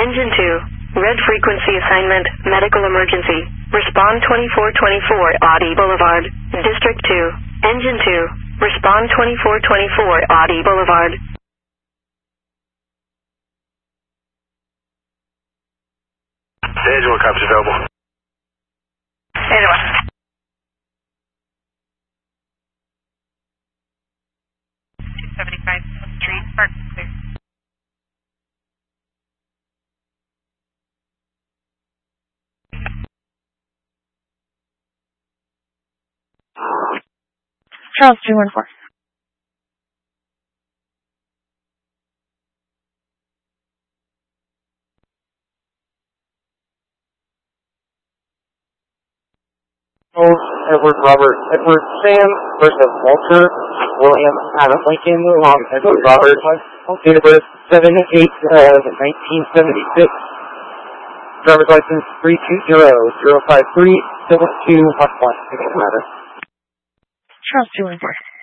Engine 2. Red frequency assignment, medical emergency. Respond 2424 Audi Boulevard, District 2. Engine 2. Respond 2424 Audi Boulevard. Engine 1 copies available. Engine 1. Street, park clear. Charles 314. Edward Robert, Edward Sam versus Walter William Adam Lincoln, along Edward Robert, date of birth 7/8/1976. Driver's license 320-053-72-1. Matter. Charles 214.